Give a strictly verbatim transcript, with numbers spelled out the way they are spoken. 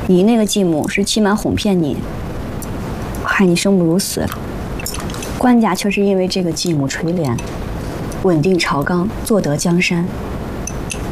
你那个继母是欺瞒哄骗你，害你生不如死。关家却是因为这个继母垂帘，稳定朝纲，坐得江山。